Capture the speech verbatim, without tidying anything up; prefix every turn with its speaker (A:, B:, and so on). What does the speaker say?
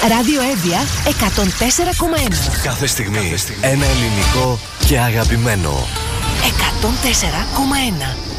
A: Ράδιο Εύβοια εκατόν τέσσερα κόμμα ένα.
B: Κάθε στιγμή ένα ελληνικό και αγαπημένο.
A: εκατόν τέσσερα κόμμα ένα.